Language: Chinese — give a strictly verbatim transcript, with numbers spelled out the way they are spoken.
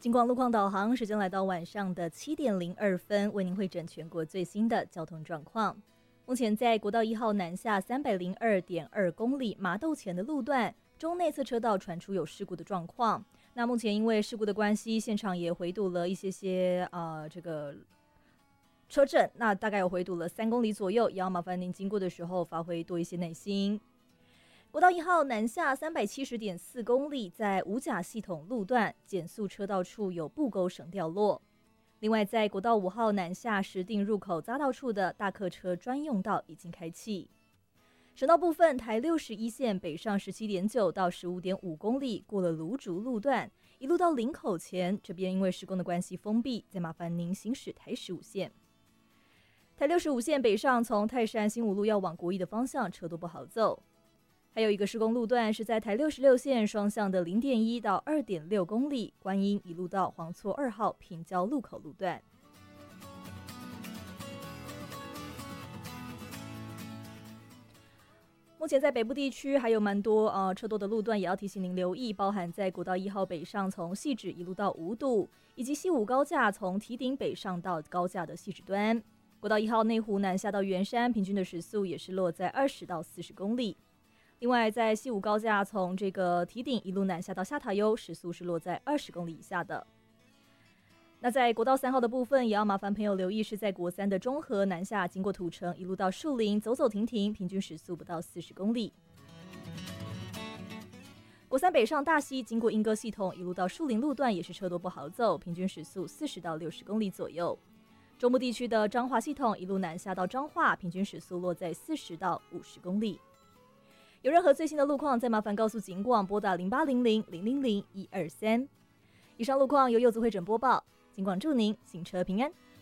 金广路况导航，时间来到晚上的七点零二分，为您汇整全国最新的交通状况。目前在国道一号南下三百零二点二公里麻豆前的路段，中内侧车道传出有事故的状况。那目前因为事故的关系，现场也回堵了一些些呃这个车阵，那大概有回堵了三公里左右，也要麻烦您经过的时候发挥多一些耐心。国道一号南下三百七十点四公里，在五甲系统路段减速车道处有布钩绳掉落。另外，在国道五号南下石碇入口匝道处的大客车专用道已经开启。省道部分，台六十一线北上十七点九到十五点五公里，过了芦竹路段，一路到林口前，这边因为施工的关系封闭，再麻烦您行驶台十五线。台六十五线北上从泰山新五路要往国一的方向，车都不好走。还有一个施工路段是在台六十六线双向的零点一到二点六公里，观音一路到黄厝二号平交路口路段。目前在北部地区还有蛮多呃车多的路段，也要提醒您留意，包含在国道一号北上从汐止一路到五堵，以及西武高架从堤顶北上到高架的汐止端。国道一号内湖南下到圆山，平均的时速也是落在二十到四十公里。另外，在西武高架从这个堤顶一路南下到下塔悠，时速是落在二十公里以下的。那在国道三号的部分，也要麻烦朋友留意，是在国三的中和南下，经过土城一路到树林，走走停停，平均时速不到四十公里。国三北上大溪，经过莺歌系统一路到树林路段，也是车多不好走，平均时速四十到六十公里左右。中部地区的彰化系统一路南下到彰化，平均时速落在四十到五十公里。有任何最新的路况，再麻烦告诉警广，拨打零八零零零零零一二三。以上路况由柚子会诊播报，警广祝您行车平安。